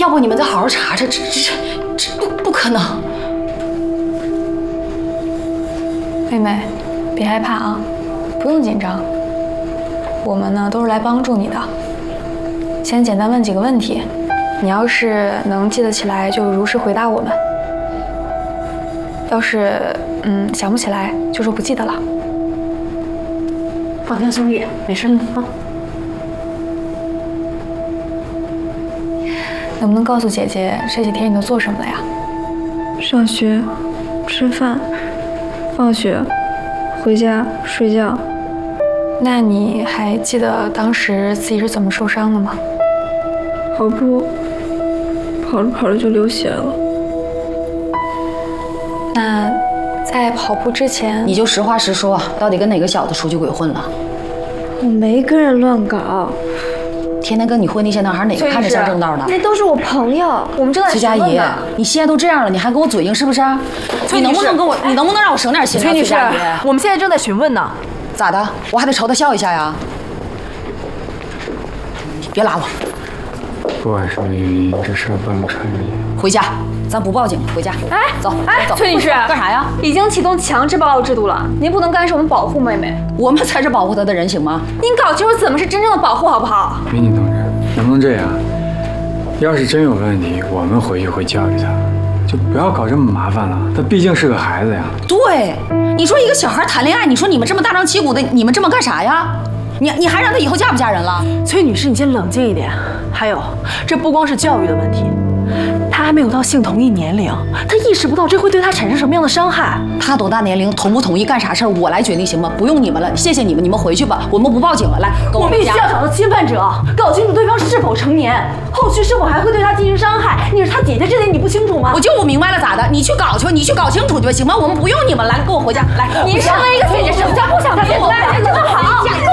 要不你们再好好查查，这不可能。 妹妹，别害怕啊，不用紧张。我们呢都是来帮助你的。先简单问几个问题，你要是能记得起来，就如实回答我们。要是想不起来，就说不记得了。 放轻松一点，没事啊。 能不能告诉姐姐这几天你都做什么了呀？ 上学、吃饭、放学、回家睡觉。 那你还记得当时自己是怎么受伤的吗？ 跑步，跑着跑着就流血了。 那在跑步之前， 你就实话实说，到底跟哪个小子出去鬼混了？ 我没跟人乱搞， 天天跟你混那些男孩，哪个看着像正道的？ 那都是我朋友，我们正在崔佳怡，你现在都这样了，你还跟我嘴硬是不是？你能不能跟我，你能不能让我省点心啊？崔女士， 我们现在正在询问呢。 咋的？我还得朝他笑一下呀？别拉我！ 不管什么原因，这事不能缠着你。 回家，咱不报警，回家。 哎， 走，走。 崔女士， 干啥呀？ 已经启动强制报告制度了，您不能干涉我们保护妹妹。 我们才是保护她的人，行吗？ 您搞清楚怎么是真正的保护，好不好？ 民警同志，能不能这样？要是真有问题，我们回去会教育他，就不要搞这么麻烦了。他毕竟是个孩子呀。 对，你说一个小孩谈恋爱，你说你们这么大张旗鼓的，你们这么干啥呀？你还让他以后嫁不嫁人了？ 崔女士，你先冷静一点。还有，这不光是教育的问题，他还没有到性同意年龄，他意识不到这会对他产生什么样的伤害。 他多大年龄，同不同意干啥事儿，我来决定行吗？不用你们了，谢谢你们，你们回去吧，我们不报警了。来，跟我们必须回家。 要找到侵犯者，搞清楚对方是否成年，后续是否还会对他进行伤害。你是他姐姐，这点你不清楚吗？ 我就不明白了，咋的？你去搞去吧，你去搞清楚去吧，行吗？我们不用你们，来，跟我回家。来， 您身为一个姐姐，是不是不想别来？真的好。